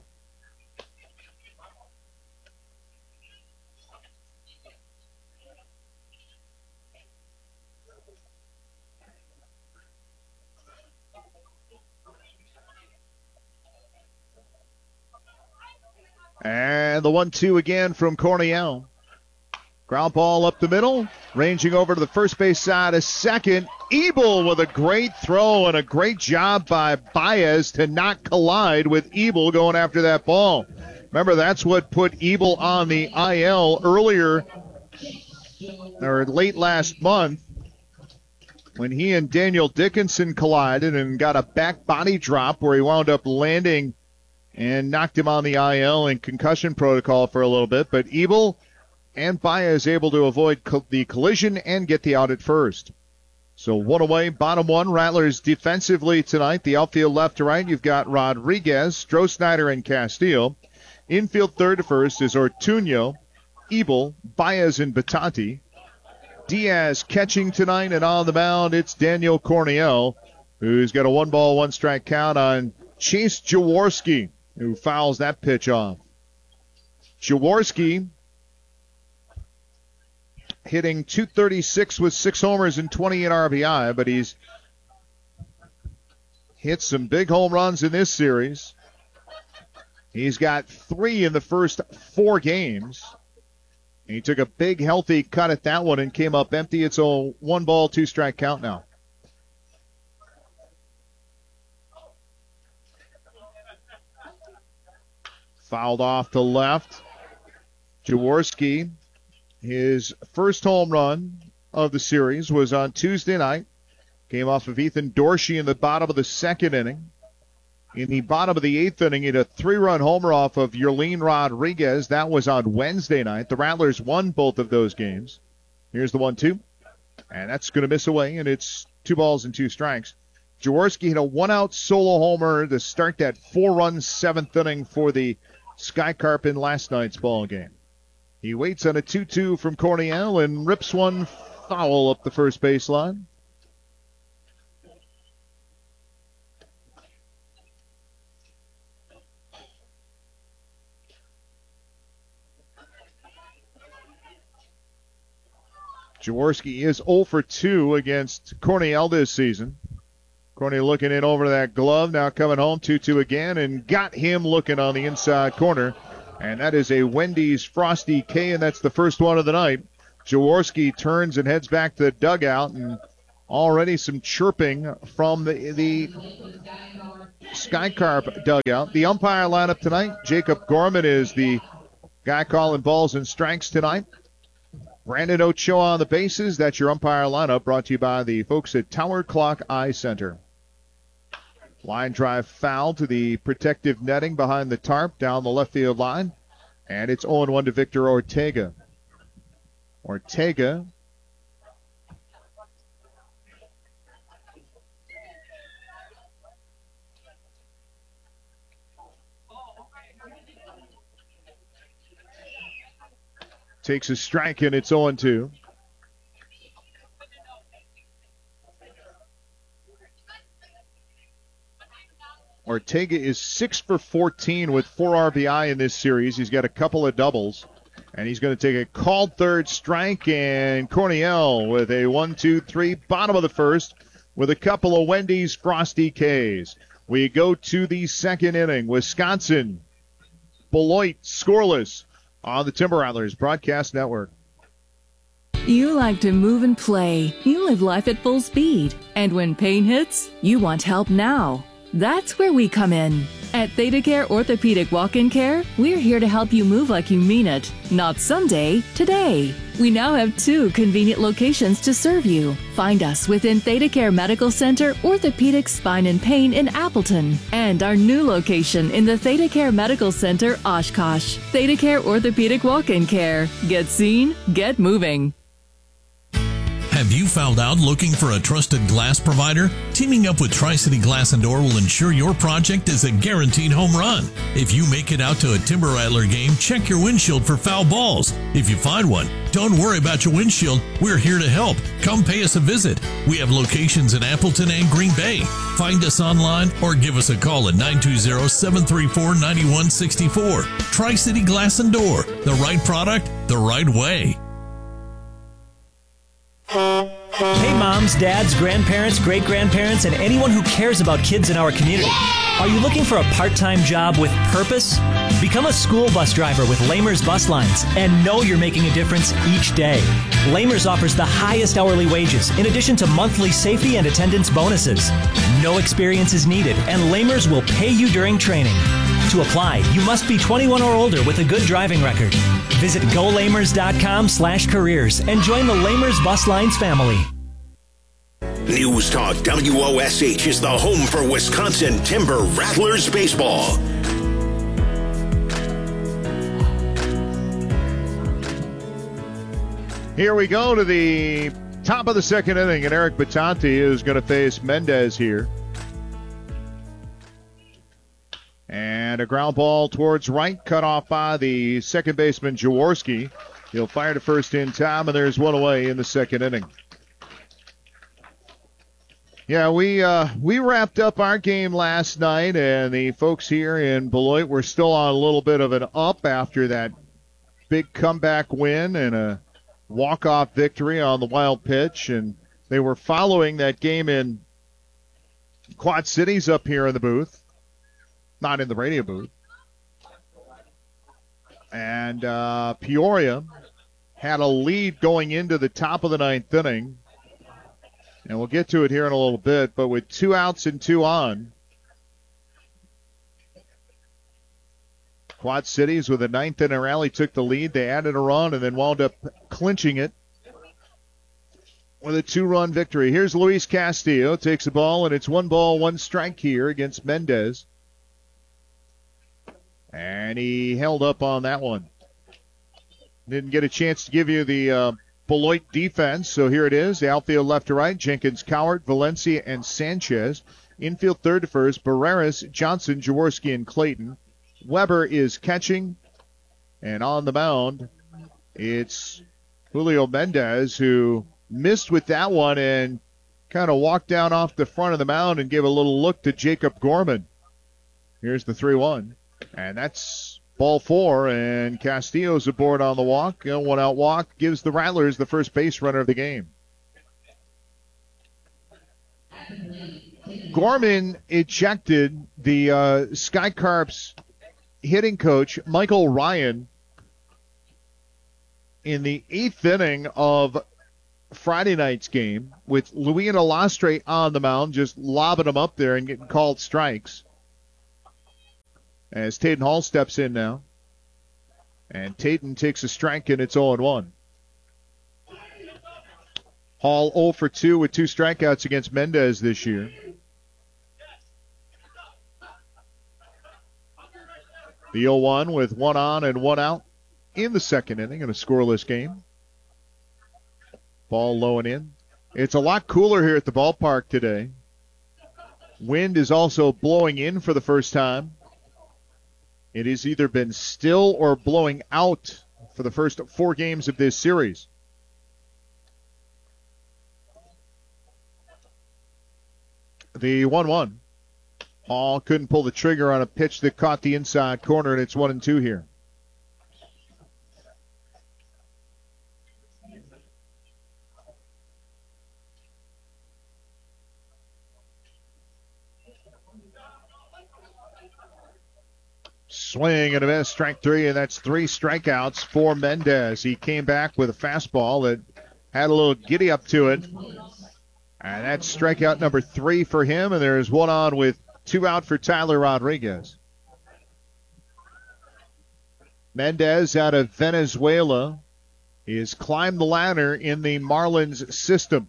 And the one two again from Cornell. Ground ball up the middle, ranging over to the first base side, a second. Ebel with a great throw and a great job by Baez to not collide with Ebel going after that ball. Remember, that's what put Ebel on the I L earlier, or late last month, when he and Daniel Dickinson collided and got a back body drop where he wound up landing and knocked him on the I L in concussion protocol for a little bit. But Ebel and Baez able to avoid co- the collision and get the out at first. So one away, bottom one. Rattlers defensively tonight. The outfield left to right, you've got Rodriguez, Stroh-Snyder, and Castillo. Infield third to first is Ortuño, Ebel, Baez, and Batati. Diaz catching tonight, and on the mound, it's Daniel Cornell, who's got a one-ball, one-strike count on Chase Jaworski, who fouls that pitch off. Jaworski hitting two thirty-six with six homers and twenty-eight R B I, but he's hit some big home runs in this series. He's got three in the first four games. He took a big, healthy cut at that one and came up empty. It's a one-ball, two-strike count now. Fouled off to left. Jaworski, his first home run of the series was on Tuesday night. Came off of Ethan Dorsey in the bottom of the second inning. In the bottom of the eighth inning, he had a three-run homer off of Yerlin Rodriguez. That was on Wednesday night. The Rattlers won both of those games. Here's the one two. And that's going to miss away, and it's two balls and two strikes. Jaworski hit a one-out solo homer to start that four-run seventh inning for the Sky Carp in last night's ball game. He waits on a two two from Cornell and rips one foul up the first baseline. Jaworski is zero for two against Cornell this season. Cornell looking in over that glove, now coming home two two again, and got him looking on the inside corner. And that is a Wendy's Frosty K, and that's the first one of the night. Jaworski turns and heads back to the dugout, and already some chirping from the, the Skycarp dugout. The umpire lineup tonight, Jacob Gorman is the guy calling balls and strikes tonight. Brandon Ochoa on the bases. That's your umpire lineup, brought to you by the folks at Tower Clock Eye Center. Line drive foul to the protective netting behind the tarp down the left field line. And it's oh one to Victor Ortega. Ortega takes a strike, and it's oh two. Ortega is six for fourteen with four R B I in this series. He's got a couple of doubles, and he's going to take a called third strike, and Cornell with a one two three, bottom of the first, with a couple of Wendy's Frosty K's. We go to the second inning. Wisconsin, Beloit, scoreless on the Timber Rattlers Broadcast Network. You like to move and play. You live life at full speed. And when pain hits, you want help now. That's where we come in. At ThedaCare Orthopedic Walk-In Care, we're here to help you move like you mean it. Not someday, today. We now have two convenient locations to serve you. Find us within ThedaCare Medical Center, Orthopedic Spine and Pain in Appleton, and our new location in the ThedaCare Medical Center, Oshkosh. ThedaCare Orthopedic Walk-In Care. Get seen, get moving. Have you found out looking for a trusted glass provider? Teaming up with Tri-City Glass and Door will ensure your project is a guaranteed home run. If you make it out to a Timber Rattler game, check your windshield for foul balls. If you find one, don't worry about your windshield. We're here to help. Come pay us a visit. We have locations in Appleton and Green Bay. Find us online or give us a call at nine two zero, seven three four, nine one six four. Tri-City Glass and Door. The right product, the right way. Hey moms, dads, grandparents, great-grandparents, and anyone who cares about kids in our community. Are you looking for a part-time job with purpose? Become a school bus driver with Lamers Bus Lines and know you're making a difference each day. Lamers offers the highest hourly wages in addition to monthly safety and attendance bonuses. No experience is needed, and Lamers will pay you during training. To apply, you must be twenty-one or older with a good driving record. Visit go lamers dot com slash careers and join the Lamers Bus Lines family. News Talk W O S H is the home for Wisconsin Timber Rattlers baseball. Here we go to the top of the second inning, and Eric Batanti is going to face Mendez here. And a ground ball towards right, cut off by the second baseman, Jaworski. He'll fire to first in time, and there's one away in the second inning. Yeah, we uh, we wrapped up our game last night, and the folks here in Beloit were still on a little bit of an up after that big comeback win and a walk-off victory on the Wild pitch, and they were following that game in Quad Cities up here in the booth. Not in the radio booth. And uh, Peoria had a lead going into the top of the ninth inning. And we'll get to it here in a little bit, but with two outs and two on, Quad Cities with a ninth inning rally took the lead. They added a run and then wound up clinching it with a two-run victory. Here's Luis Castillo, takes the ball, and it's one ball, one strike here against Mendez. And he held up on that one. Didn't get a chance to give you the uh, Beloit defense, so here it is. The outfield left to right, Jenkins, Cowart, Valencia, and Sanchez. Infield third to first, Barreras, Johnson, Jaworski, and Clayton. Weber is catching. And on the mound, it's Julio Mendez, who missed with that one and kind of walked down off the front of the mound and gave a little look to Jacob Gorman. Here's the three one. And that's ball four, and Castillo's aboard on the walk. A one-out walk gives the Rattlers the first base runner of the game. Gorman ejected the uh, Sky Carps hitting coach, Michael Ryan, in the eighth inning of Friday night's game, with Luis Alastre on the mound, just lobbing him up there and getting called strikes. As Tayden Hall steps in now. And Tayden takes a strike, and it's oh and one. Hall oh for two with two strikeouts against Mendez this year. The oh one with one on and one out in the second inning in a scoreless game. Ball low and in. It's a lot cooler here at the ballpark today. Wind is also blowing in for the first time. It has either been still or blowing out for the first four games of this series. The one one. Hall couldn't pull the trigger on a pitch that caught the inside corner, and it's one and two here. Swing and a miss, strike three, and that's three strikeouts for Mendez. He came back with a fastball that had a little giddy up to it. And that's strikeout number three for him, and there's one on with two out for Tyler Rodriguez. Mendez out of Venezuela. He has climbed the ladder in the Marlins system.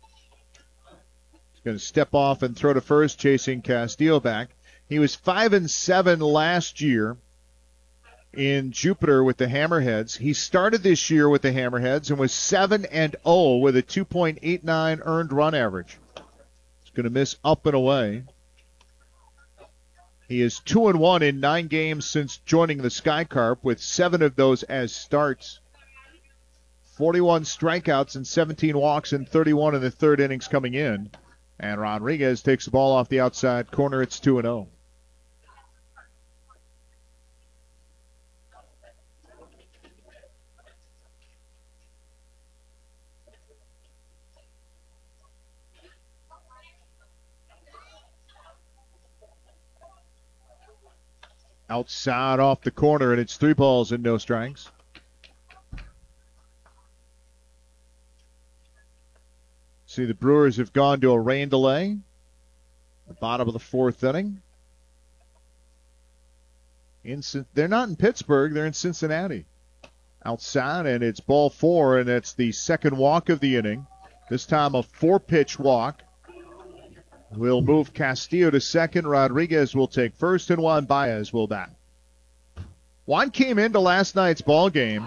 He's going to step off and throw to first, chasing Castillo back. He was five and seven last year in Jupiter with the Hammerheads. He started this year with the Hammerheads and was seven and oh with a two point eight nine earned run average. He's going to miss up and away. He is two and one in nine games since joining the Sky Carp, with seven of those as starts. forty-one strikeouts and seventeen walks and thirty-one in the third innings coming in. And Rodriguez takes the ball off the outside corner. It's two and oh. Outside off the corner, and it's three balls and no strikes. See, the Brewers have gone to a rain delay. The bottom of the fourth inning. In, they're not in Pittsburgh. They're in Cincinnati. Outside, and it's ball four, and it's the second walk of the inning. This time a four-pitch walk. We'll move Castillo to second. Rodriguez will take first, and Juan Baez will bat. Juan came into last night's ball game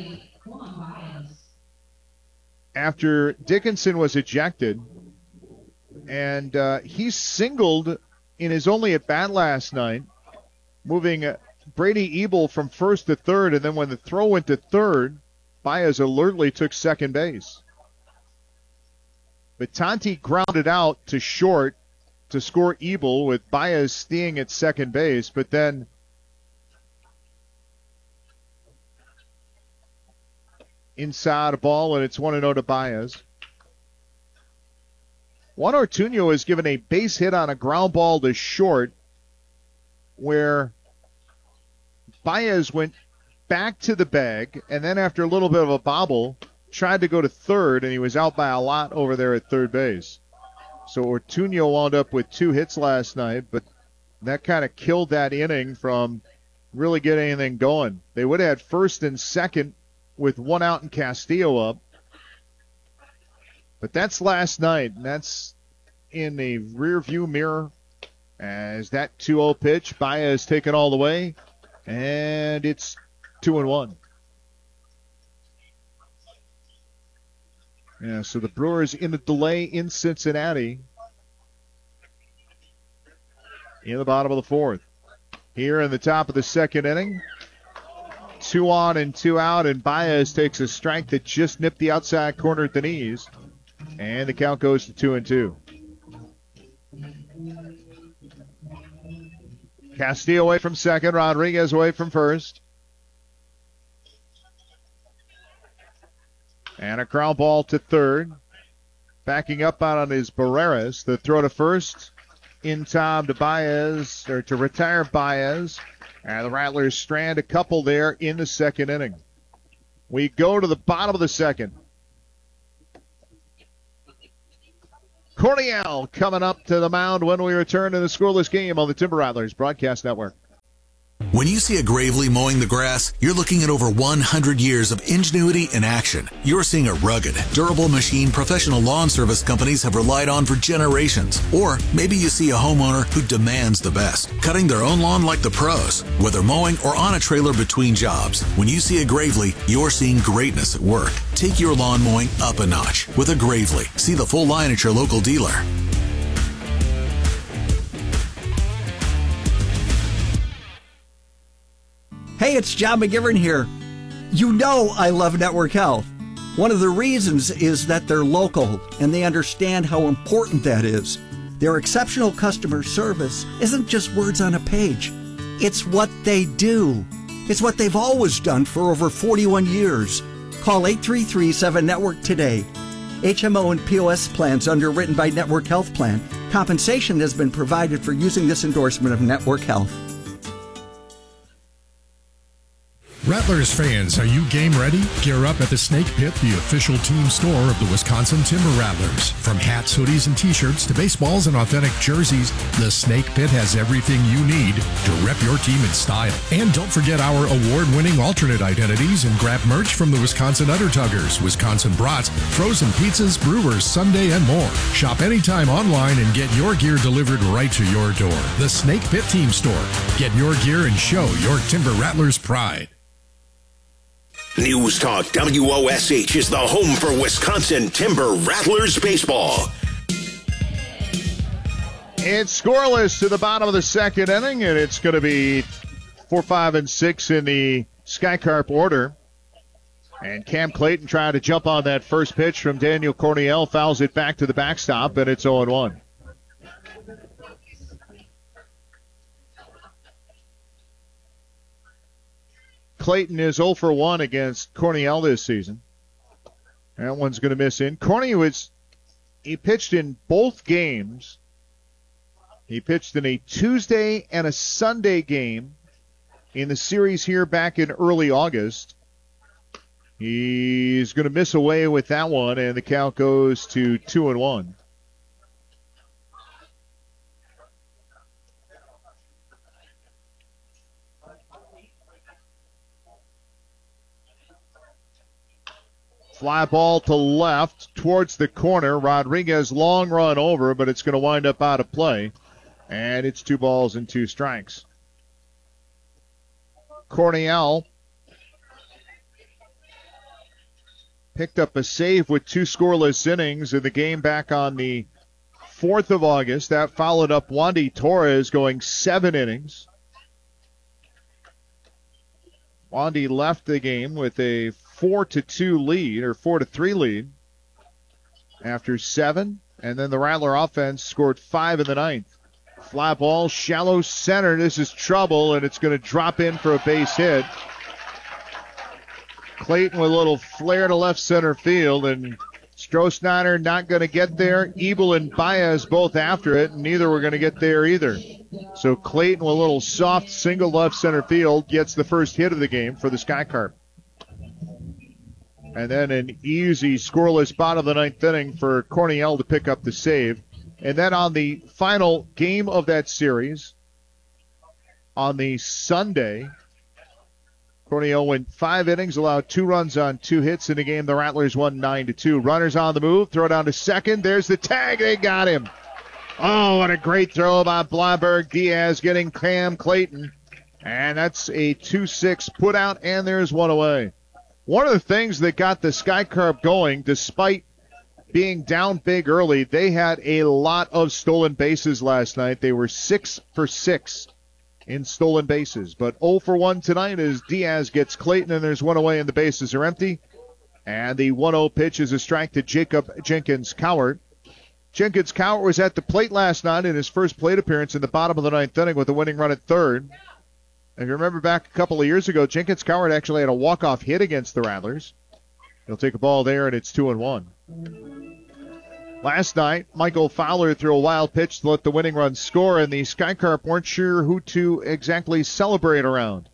after Dickinson was ejected, and uh, he singled in his only at bat last night, moving uh, Brady Ebel from first to third, and then when the throw went to third, Baez alertly took second base. But Tanti grounded out to short to score Ebel, with Baez staying at second base. But then inside a ball, and it's one and oh to Baez. Juan Ortuño has given a base hit on a ground ball to short, where Baez went back to the bag, and then after a little bit of a bobble, tried to go to third, and he was out by a lot over there at third base. So Ortuño wound up with two hits last night, but that kind of killed that inning from really getting anything going. They would have had first and second with one out and Castillo up. But that's last night, and that's in the rear-view mirror as that two oh pitch. Baez taken all the way, and it's two and one. Yeah, so the Brewers in the delay in Cincinnati in the bottom of the fourth. Here in the top of the second inning, two on and two out, and Baez takes a strike that just nipped the outside corner at the knees, and the count goes to two and two. Castillo away from second. Rodriguez away from first. And a ground ball to third. Backing up out on his Barreras. The throw to first in time to Baez, or to retire Baez. And the Rattlers strand a couple there in the second inning. We go to the bottom of the second. Corniel coming up to the mound when we return to the scoreless game on the Timber Rattlers Broadcast Network. When you see a Gravely mowing the grass, you're looking at over one hundred years of ingenuity in action. You're seeing a rugged, durable machine professional lawn service companies have relied on for generations. Or maybe you see a homeowner who demands the best, cutting their own lawn like the pros, whether mowing or on a trailer between jobs. When you see a Gravely, you're seeing greatness at work. Take your lawn mowing up a notch with a Gravely. See the full line at your local dealer. Hey, it's John McGivern here. You know I love Network Health. One of the reasons is that they're local and they understand how important that is. Their exceptional customer service isn't just words on a page. It's what they do. It's what they've always done for over forty-one years. Call eight three three seven network today. H M O and P O S plans underwritten by Network Health Plan. Compensation has been provided for using this endorsement of Network Health. Rattlers fans, are you game ready? Gear up at the Snake Pit, the official team store of the Wisconsin Timber Rattlers. From hats, hoodies, and t-shirts to baseballs and authentic jerseys, the Snake Pit has everything you need to rep your team in style. And don't forget our award-winning alternate identities and grab merch from the Wisconsin Undertuggers, Wisconsin Brats, frozen pizzas, brewers, Sunday, and more. Shop anytime online and get your gear delivered right to your door. The Snake Pit Team Store. Get your gear and show your Timber Rattlers pride. News Talk W O S H is the home for Wisconsin Timber Rattlers baseball. It's scoreless to the bottom of the second inning, and it's going to be four, five, and six in the Sky Carp order. And Cam Clayton trying to jump on that first pitch from Daniel Corniel, fouls it back to the backstop, and it's oh and one. Clayton is oh for one against Corniel this season. That one's going to miss in. Corny was, he pitched in both games. He pitched in a Tuesday and a Sunday game in the series here back in early August. He's going to miss away with that one, and the count goes to two and one. Fly ball to left towards the corner. Rodriguez long run over, but it's going to wind up out of play. And it's two balls and two strikes. Corniel picked up a save with two scoreless innings in the game back on the fourth of August. That followed up Wandy Torres going seven innings. Wandy left the game with a four to two lead, or four to three lead after seven, and then the Rattler offense scored five in the ninth. Fly ball, shallow center. This is trouble, and it's going to drop in for a base hit. Clayton with a little flare to left center field, and Stroh-Snyder not going to get there. Ebel and Baez both after it, and neither were going to get there either. So Clayton with a little soft single left center field gets the first hit of the game for the Sky Carp. And then an easy scoreless bottom of the ninth inning for Corniel to pick up the save. And then on the final game of that series, on the Sunday, Corniel went five innings, allowed two runs on two hits in the game. The Rattlers won nine to two. Runners on the move, throw down to second. There's the tag. They got him. Oh, what a great throw by Blomberg. Diaz getting Cam Clayton. And that's a two six put out, and there's one away. One of the things that got the Sky Carp going, despite being down big early, they had a lot of stolen bases last night. They were six for six in stolen bases. But oh for one tonight as Diaz gets Clayton, and there's one away and the bases are empty. And the one oh pitch is a strike to Jacob Jenkins Cowart. Jenkins Cowart was at the plate last night in his first plate appearance in the bottom of the ninth inning with a winning run at third. If you remember back a couple of years ago, Jenkins Cowart actually had a walk-off hit against the Rattlers. He'll take a ball there, and it's two and one. Last night, Michael Fowler threw a wild pitch to let the winning run score, and the Sky Carp weren't sure who to exactly celebrate around.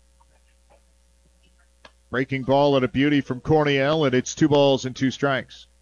Breaking ball and a beauty from Corniel, and it's two balls and two strikes.